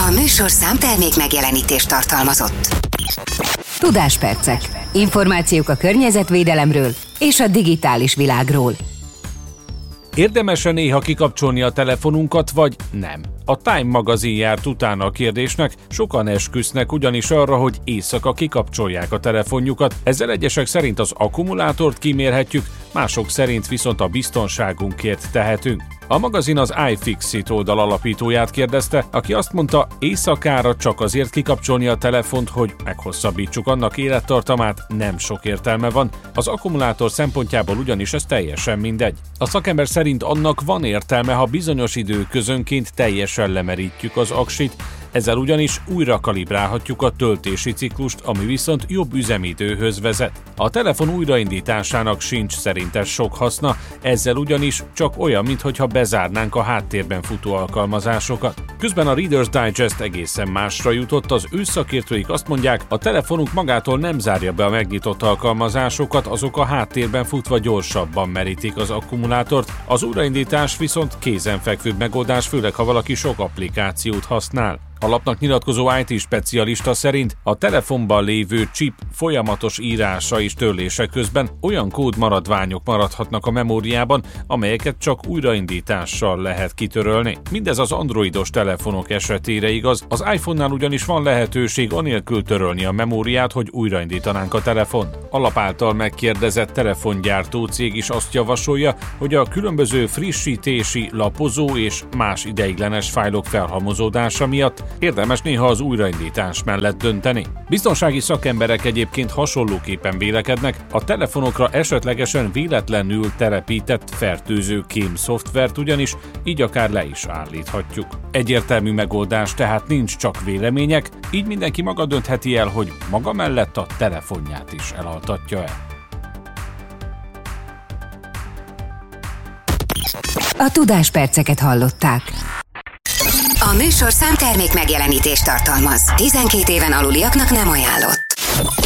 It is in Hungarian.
A műsor számtermék megjelenítést tartalmazott. Tudáspercek. Információk a környezetvédelemről és a digitális világról. Érdemes-e néha kikapcsolni a telefonunkat, vagy nem? A Time magazin járt utána a kérdésnek, sokan esküsznek ugyanis arra, hogy éjszaka kikapcsolják a telefonjukat, ezzel egyesek szerint az akkumulátort kimérhetjük, mások szerint viszont a biztonságunkért tehetünk. A magazin az iFixit oldal alapítóját kérdezte, aki azt mondta, éjszakára csak azért kikapcsolni a telefont, hogy meghosszabbítsuk annak élettartamát, nem sok értelme van. Az akkumulátor szempontjából ugyanis ez teljesen mindegy. A szakember szerint annak van értelme, ha bizonyos időközönként teljesen lemerítjük az aksit, ezzel ugyanis újra kalibrálhatjuk a töltési ciklust, ami viszont jobb üzemidőhöz vezet. A telefon újraindításának sincs szerinte sok haszna, ezzel ugyanis csak olyan, mintha bezárnánk a háttérben futó alkalmazásokat. Közben a Reader's Digest egészen másra jutott, az ő szakértőik azt mondják, a telefonunk magától nem zárja be a megnyitott alkalmazásokat, azok a háttérben futva gyorsabban merítik az akkumulátort, az újraindítás viszont kézenfekvőbb megoldás, főleg ha valaki sok applikációt használ. A lapnak nyilatkozó IT specialista szerint a telefonban lévő chip folyamatos írása és törlése közben olyan kódmaradványok maradhatnak a memóriában, amelyeket csak újraindítással lehet kitörölni. Mindez az androidos telefonok esetére igaz, az iPhone-nál ugyanis van lehetőség anélkül törölni a memóriát, hogy újraindítanánk a telefont. A lap által megkérdezett telefongyártó cég is azt javasolja, hogy a különböző frissítési, lapozó és más ideiglenes fájlok felhalmozódása miatt érdemes néha az újraindítás mellett dönteni. Biztonsági szakemberek egyébként hasonlóképpen vélekednek, a telefonokra esetlegesen véletlenül telepített fertőző kém szoftvert ugyanis így akár le is állíthatjuk. Egyértelmű megoldás tehát nincs, csak vélemények, így mindenki maga döntheti el, hogy maga mellett a telefonját is elaltatja-e. A Tudásperceket hallották. A műsor számtermék megjelenítést tartalmaz. 12 éven aluliaknak nem ajánlott.